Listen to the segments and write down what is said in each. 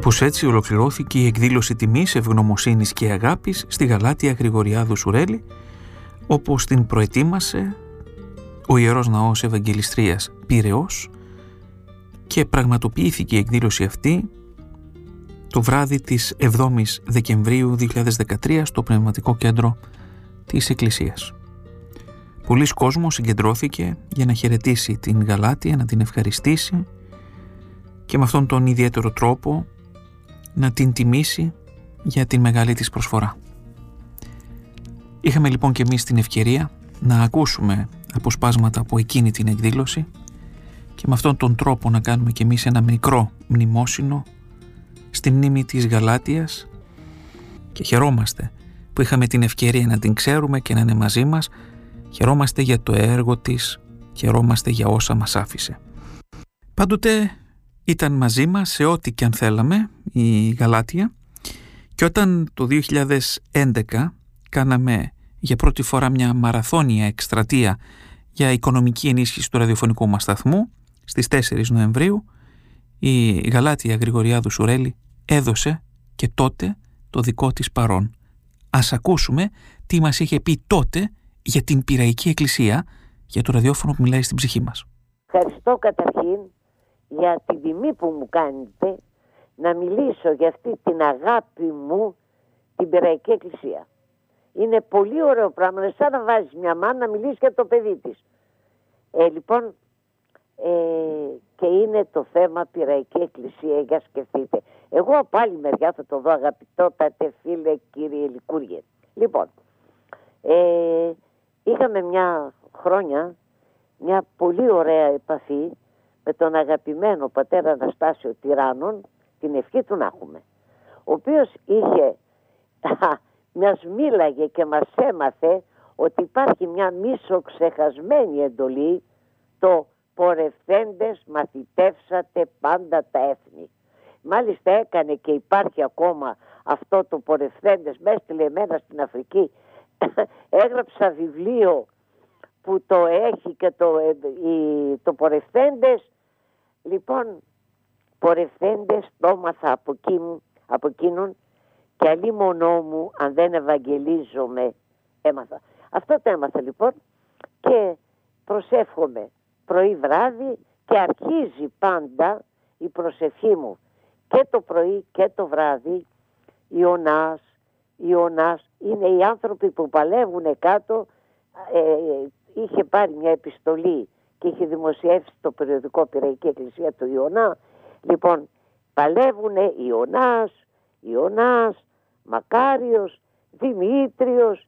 Κάπως έτσι ολοκληρώθηκε η εκδήλωση τιμής, ευγνωμοσύνης και αγάπης στη Γαλάτεια Γρηγοριάδου Σουρέλη, όπως την προετοίμασε ο Ιερός Ναός Ευαγγελιστρίας Πειραιώς, και πραγματοποιήθηκε η εκδήλωση αυτή το βράδυ της 7ης Δεκεμβρίου 2013 στο Πνευματικό Κέντρο της Εκκλησίας. Πολλοί κόσμος συγκεντρώθηκε για να χαιρετήσει την Γαλάτεια, να την ευχαριστήσει και με αυτόν τον ιδιαίτερο τρόπο να την τιμήσει για την μεγάλη της προσφορά. Είχαμε λοιπόν και εμείς την ευκαιρία να ακούσουμε αποσπάσματα από εκείνη την εκδήλωση και με αυτόν τον τρόπο να κάνουμε και εμείς ένα μικρό μνημόσυνο στη μνήμη της Γαλάτειας, και χαιρόμαστε που είχαμε την ευκαιρία να την ξέρουμε και να είναι μαζί μας. Χαιρόμαστε για το έργο της, χαιρόμαστε για όσα μας άφησε. Πάντοτε ήταν μαζί μας σε ό,τι και αν θέλαμε η Γαλάτεια, και όταν το 2011 κάναμε για πρώτη φορά μια μαραθώνια εκστρατεία για οικονομική ενίσχυση του ραδιοφωνικού μας σταθμού στις 4 Νοεμβρίου, η Γαλάτεια Γρηγοριάδου Σουρέλη έδωσε και τότε το δικό της παρόν. Ας ακούσουμε τι μας είχε πει τότε για την Πειραϊκή Εκκλησία, για το ραδιόφωνο που μιλάει στην ψυχή μας. Ευχαριστώ καταρχήν για την τιμή που μου κάνετε να μιλήσω για αυτή την αγάπη μου την Πειραϊκή Εκκλησία. Είναι πολύ ωραίο πράγμα, είναι σαν να βάζεις μια μάνα να μιλήσει για το παιδί της. Λοιπόν, και είναι το θέμα Πειραϊκή Εκκλησία, για σκεφτείτε. Εγώ από άλλη μεριά θα το δω, αγαπητότατε φίλε κύριε Λικούργε. Λοιπόν, είχαμε μια χρόνια μια πολύ ωραία επαφή με τον αγαπημένο πατέρα Αναστάσιο Τυράννων, την ευχή του να έχουμε, ο οποίος μας μίλαγε και μας έμαθε ότι υπάρχει μια μισοξεχασμένη εντολή, το πορευθέντες μαθητεύσατε πάντα τα έθνη. Μάλιστα έκανε και υπάρχει ακόμα αυτό το πορευθέντες, με έστειλε εμένα στην Αφρική. Έγραψα βιβλίο που το έχει και το πορευθέντες. Λοιπόν, πορευθέντες το έμαθα από εκείνον, και αλίμονό μου αν δεν ευαγγελίζομαι έμαθα. Αυτό το έμαθα λοιπόν, και προσεύχομαι πρωί βράδυ, και αρχίζει πάντα η προσευχή μου και το πρωί και το βράδυ. Ιωνάς είναι οι άνθρωποι που παλεύουν κάτω. Είχε πάρει μια επιστολή και είχε δημοσιεύσει το περιοδικό Πειραϊκή Εκκλησία του Ιωνά. Λοιπόν, παλεύουνε Ιωνάς, Μακάριος, Δημήτριος,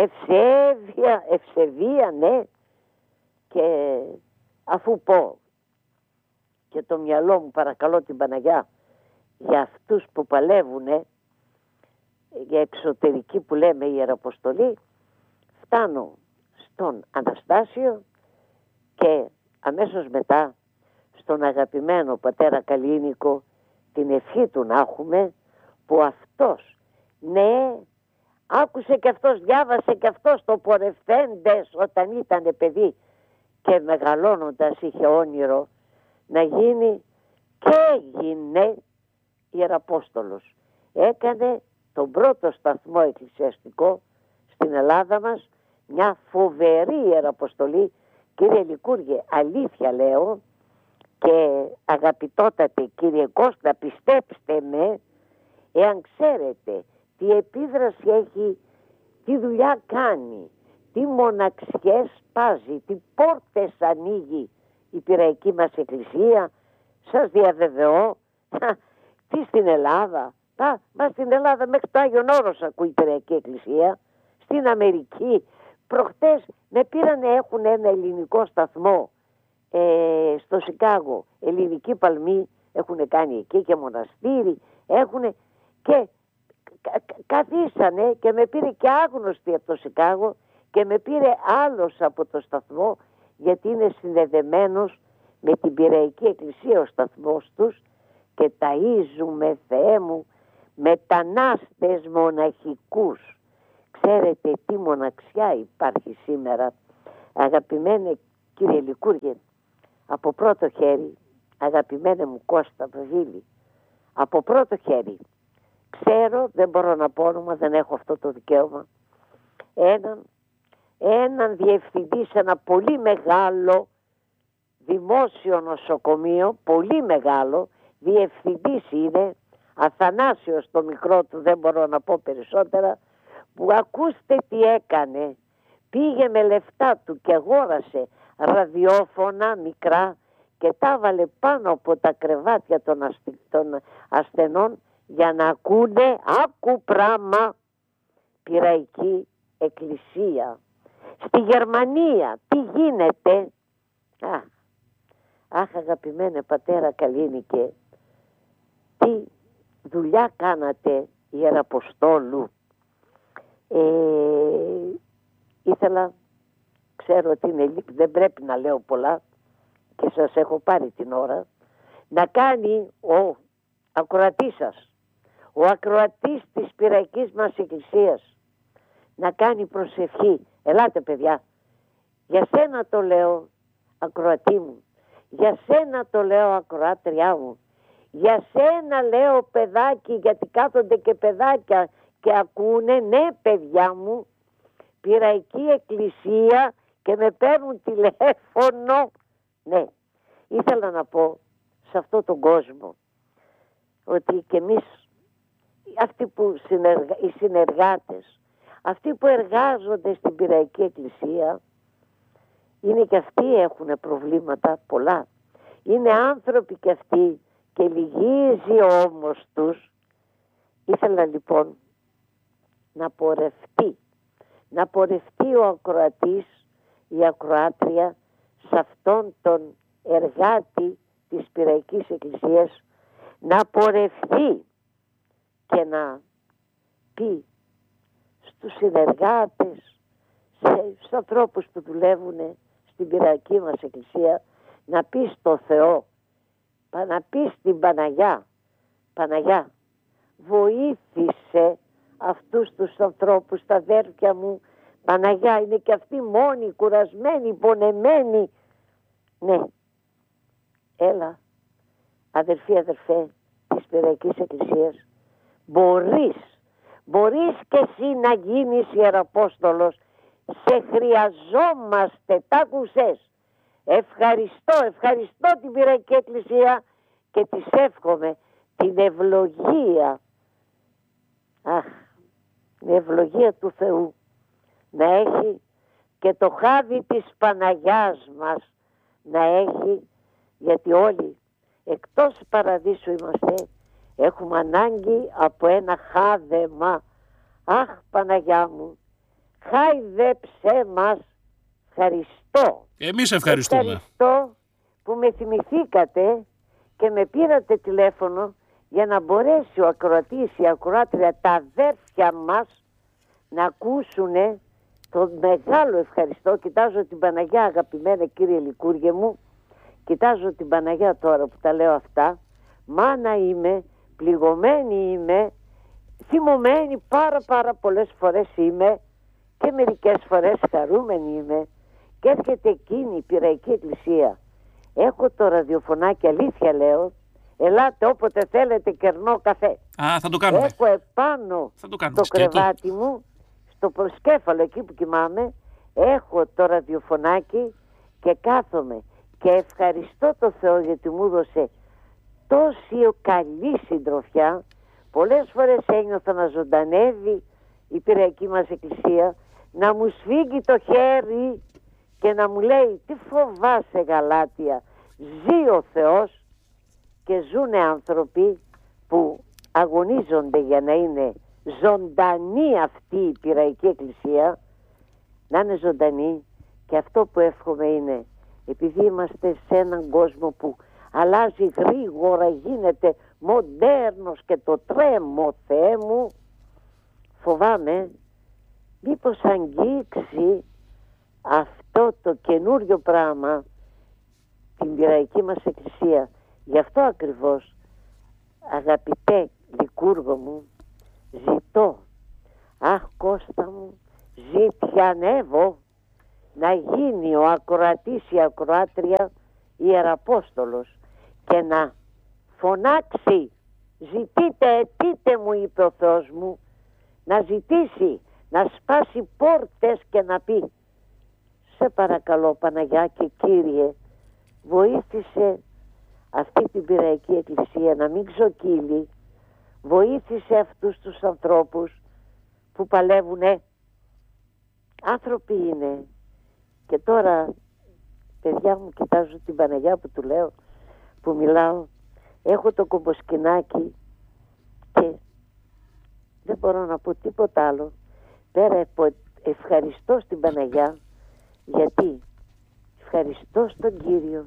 Ευσεβία, ναι. Και αφού πω και το μυαλό μου, παρακαλώ την Παναγιά, για αυτούς που παλεύουνε, για εξωτερική που λέμε ιεραποστολή, φτάνω στον Αναστάσιο και αμέσως μετά στον αγαπημένο πατέρα Καλλίνικο, την ευχή του να έχουμε, που αυτός, ναι, άκουσε και αυτός, διάβασε και αυτός το πορευθέντες όταν ήταν παιδί, και μεγαλώνοντας είχε όνειρο να γίνει, και έγινε ιεραπόστολος. Έκανε τον πρώτο σταθμό εκκλησιαστικό στην Ελλάδα μας, μια φοβερή ιεραποστολή. Κύριε Λικούργε, αλήθεια λέω, και αγαπητότατε κύριε Κώστα, πιστέψτε με, εάν ξέρετε τι επίδραση έχει, τι δουλειά κάνει, τι μοναξιές σπάζει, τι πόρτες ανοίγει η Πειραϊκή μας Εκκλησία, σας διαβεβαιώ, τι στην Ελλάδα, μα στην Ελλάδα μέχρι το Άγιον Όρος ακούει η Πειραϊκή Εκκλησία, στην Αμερική. Προχτές με πήρανε, έχουν ένα ελληνικό σταθμό στο Σικάγο, ελληνική παλμή, έχουν κάνει εκεί και μοναστήρι, έχουν, και καθίσανε και με πήρε και άγνωστη από το Σικάγο, και με πήρε άλλος από το σταθμό, γιατί είναι συνδεδεμένος με την Πειραϊκή Εκκλησία ο σταθμός τους, και ταΐζουμε, Θεέ μου, μετανάστες μοναχικούς. Ξέρετε τι μοναξιά υπάρχει σήμερα, αγαπημένε κύριε Λικούργε, από πρώτο χέρι, αγαπημένε μου Κώστα Βαγίλη, από πρώτο χέρι. Ξέρω, δεν μπορώ να πω όνομα, δεν έχω αυτό το δικαίωμα, έναν διευθυντή σε ένα πολύ μεγάλο δημόσιο νοσοκομείο, πολύ μεγάλο, διευθυντής είναι, Αθανάσιος το μικρό του, δεν μπορώ να πω περισσότερα, που ακούστε τι έκανε, πήγε με λεφτά του και αγόρασε ραδιόφωνα μικρά και τα βάλε πάνω από τα κρεβάτια των ασθενών για να ακούνε, άκου πράμα, Πειραϊκή Εκκλησία. Στη Γερμανία τι γίνεται? Αχ, αγαπημένε πατέρα Καλίνικε, τι δουλειά κάνατε, Ιεραποστόλου. Ήθελα, ξέρω ότι δεν πρέπει να λέω πολλά και σας έχω πάρει την ώρα, να κάνει ο ακροατής σας, ο ακροατής της Πειραϊκής μας Εκκλησίας, να κάνει προσευχή. Ελάτε παιδιά, για σένα το λέω ακροατή μου, για σένα το λέω ακροάτριά μου, για σένα λέω παιδάκι, γιατί κάθονται και παιδάκια και ακούνε, ναι παιδιά μου, Πειραϊκή Εκκλησία και με παίρνουν τηλέφωνο. Ναι, ήθελα να πω σε αυτόν τον κόσμο ότι και εμείς, αυτοί που οι συνεργάτες, αυτοί που εργάζονται στην Πειραϊκή Εκκλησία, είναι και αυτοί έχουν προβλήματα πολλά. Είναι άνθρωποι και αυτοί και λυγίζει ο ώμος τους. Ήθελα λοιπόν να πορευτεί ο ακροατής, η ακροάτρια, σε αυτόν τον εργάτη της Πειραϊκής Εκκλησίας, να πορευτεί και να πει στους συνεργάτες, στους ανθρώπους που δουλεύουν στην Πειραϊκή μας Εκκλησία, να πει στο Θεό, να πει στην Παναγιά, βοήθησε αυτούς τους ανθρώπους, τα αδέρφια μου, Παναγιά, είναι και αυτοί μόνοι, κουρασμένοι, πονεμένοι. Ναι, έλα αδερφέ της Πειραϊκής Εκκλησίας, μπορείς και εσύ να γίνεις Ιεραπόστολος. Σε χρειαζόμαστε, τα ακούσες. Ευχαριστώ την Πειραϊκή Εκκλησία και της εύχομαι την ευλογία, την ευλογία του Θεού να έχει και το χάδι της Παναγιάς μας να έχει, γιατί όλοι εκτός παραδείσου είμαστε, έχουμε ανάγκη από ένα χάδεμα. Αχ Παναγιά μου, χάιδεψέ μας. Ευχαριστώ. Εμείς ευχαριστούμε. Ευχαριστώ που με θυμηθήκατε και με πήρατε τηλέφωνο για να μπορέσει ο ακροατής, η ακροάτρια, τα αδέρφια μας να ακούσουνε το μεγάλο ευχαριστώ. Κοιτάζω την Παναγιά, αγαπημένα κύριε Λικούργε μου, κοιτάζω την Παναγιά τώρα που τα λέω αυτά. Μάνα είμαι, πληγωμένη είμαι, θυμωμένη πάρα πολλές φορές είμαι και μερικές φορές χαρούμενη είμαι, και έρχεται εκείνη η Πειραϊκή Εκκλησία. Έχω το ραδιοφωνάκι, αλήθεια λέω, ελάτε όποτε θέλετε, κερνό καφέ. Θα το κάνουμε. Έχω επάνω το κρεβάτι μου, στο προσκέφαλο εκεί που κοιμάμαι, έχω το ραδιοφωνάκι και κάθομαι και ευχαριστώ το Θεό γιατί μου έδωσε τόση καλή συντροφιά. Πολλές φορές ένιωθα να ζωντανεύει η Πειραϊκή μας Εκκλησία, να μου σφίγγει το χέρι και να μου λέει τι φοβάσαι Γαλάτια, ζει ο Θεός. Και ζουνε άνθρωποι που αγωνίζονται για να είναι ζωντανή αυτή η Πειραϊκή Εκκλησία, να είναι ζωντανή. Και αυτό που εύχομαι είναι, επειδή είμαστε σε έναν κόσμο που αλλάζει γρήγορα, γίνεται μοντέρνος και το τρέμω, Θεέ μου, φοβάμαι μήπως αγγίξει αυτό το καινούριο πράγμα την Πειραϊκή μας Εκκλησία. Γι' αυτό ακριβώς, αγαπητέ Λικούργο μου, ζητώ, αχ Κώστα μου, ζητιανεύω να γίνει ο ακροατής, η ακροάτρια Ιεραπόστολος και να φωνάξει αιτείτε μου, είπε ο Θεός μου, να ζητήσει, να σπάσει πόρτες και να πει, σε παρακαλώ Παναγιά και Κύριε, βοήθησε αυτή την Πειραϊκή Εκκλησία να μην ξοκύλει, βοήθησε αυτούς τους ανθρώπους που παλεύουνε. Άνθρωποι είναι. Και τώρα, παιδιά μου, κοιτάζω την Παναγιά που του λέω, που μιλάω, έχω το κομποσκινάκι και δεν μπορώ να πω τίποτα άλλο πέρα από ευχαριστώ στην Παναγιά. Γιατί? Ευχαριστώ στον Κύριο.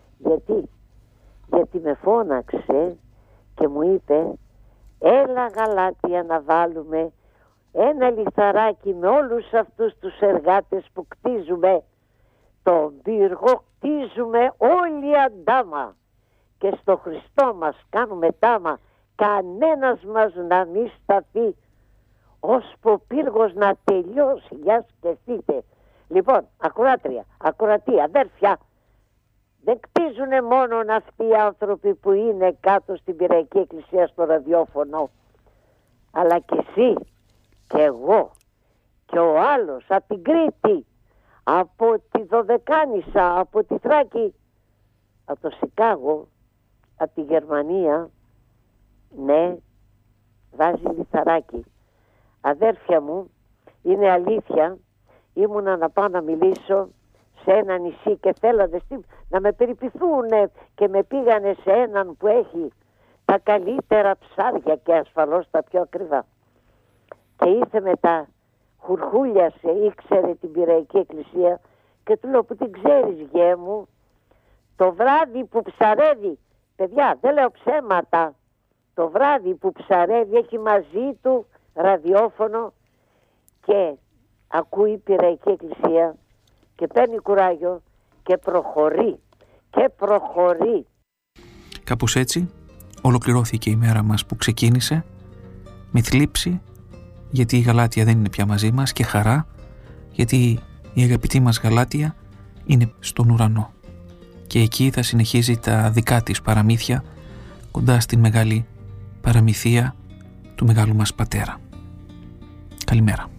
Γιατί με φώναξε και μου είπε, έλα Γαλάτια να βάλουμε ένα λιθαράκι με όλους αυτούς τους εργάτες που κτίζουμε τον πύργο, κτίζουμε όλη αντάμα και στο Χριστό μας κάνουμε τάμα, κανένας μας να μην σταθεί ώσπου ο πύργος να τελειώσει. Για σκεφτείτε. Λοιπόν, ακροάτρια, ακροατή, αδέρφια, δεν κτίζουνε μόνο αυτοί οι άνθρωποι που είναι κάτω στην Πειραϊκή Εκκλησία στο ραδιόφωνο, αλλά και εσύ και εγώ και ο άλλος από την Κρήτη, από τη Δωδεκάνησα, από τη Θράκη, από το Σικάγο, από τη Γερμανία, ναι, βάζει λιθαράκι. Αδέρφια μου, είναι αλήθεια, ήμουνα να πάω να μιλήσω σε ένα νησί και θέλανε να με περιποιηθούν και με πήγανε σε έναν που έχει τα καλύτερα ψάρια και ασφαλώς τα πιο ακριβά. Και ήρθε μετά, χουρχούλιασε, ήξερε την Πειραϊκή Εκκλησία και του λέω, που την ξέρεις γέ μου, το βράδυ που ψαρεύει, παιδιά δεν λέω ψέματα, το βράδυ που ψαρεύει έχει μαζί του ραδιόφωνο και ακούει η Πειραϊκή Εκκλησία και παίρνει κουράγιο και προχωρεί. Κάπως έτσι ολοκληρώθηκε η μέρα μας που ξεκίνησε με θλίψη, γιατί η Γαλάτια δεν είναι πια μαζί μας, και χαρά γιατί η αγαπητή μας Γαλάτια είναι στον ουρανό και εκεί θα συνεχίζει τα δικά της παραμύθια κοντά στην μεγάλη παραμυθία του μεγάλου μας πατέρα. Καλημέρα.